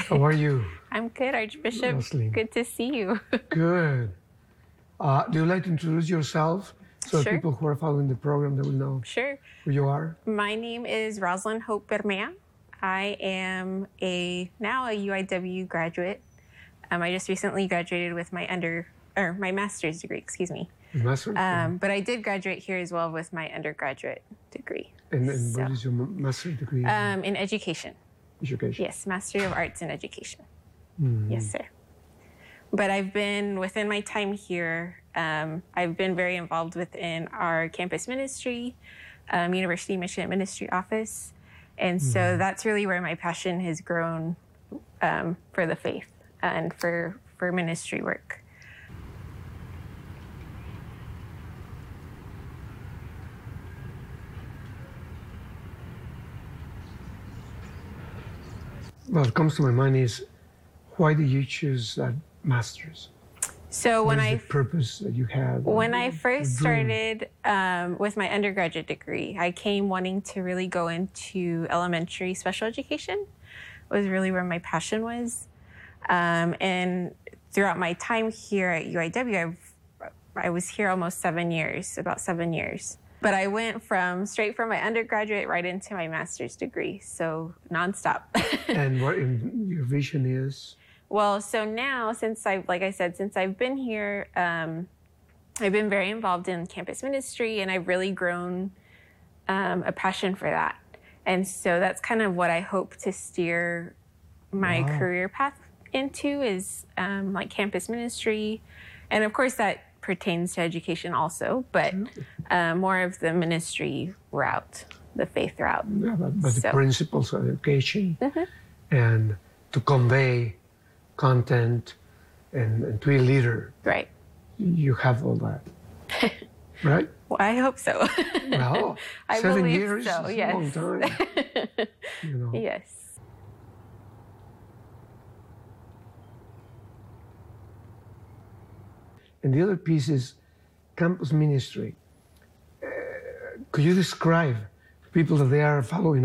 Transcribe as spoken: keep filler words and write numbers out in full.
How are you? I'm good, Archbishop. Roslyn. Good to see you. Good. Uh, do you like to introduce yourself so Sure. people who are following the program they will know Sure. who you are? My name is Roslyn Hope Bermea. I am a now a U I W graduate. Um, I just recently graduated with my under or my master's degree. Excuse me. Master. Um, but I did graduate here as well with my undergraduate degree. and and so, what is your ma- master degree? in Um, in education. education. Yes, Master of Arts in Education. Mhm. Yes, sir. But I've been, within my time here, um, I've been very involved within our campus ministry, um, University Mission Ministry Office. And so Mhm. that's really where my passion has grown um, for the faith and for, for ministry work. What comes to my mind is, why did you choose that master's? So What when is I the purpose that you had? When I your first dream? started um, with my undergraduate degree, I came wanting to really go into elementary special education. Was really where my passion was. Um, and throughout my time here at U I W, I've, I was here almost seven years, about seven years. But I went from straight from my undergraduate right into my master's degree, so nonstop. And what in your vision is? Well, so now, since I've, like I said, since I've been here, um, I've been very involved in campus ministry, and I've really grown um, a passion for that. And so that's kind of what I hope to steer my Wow. career path into is um, like campus ministry. And of course, that pertains to education also, but uh, more of the ministry route, the faith route. Yeah, but, but the So- principles of education Mhm. and to convey content and, and to be a leader, Right. you have all that, right? Well, I hope so. Well, I seven believe years so, is yes. a long time. You know. Yes. And the other piece is campus ministry. Uh, could you describe to people that they are following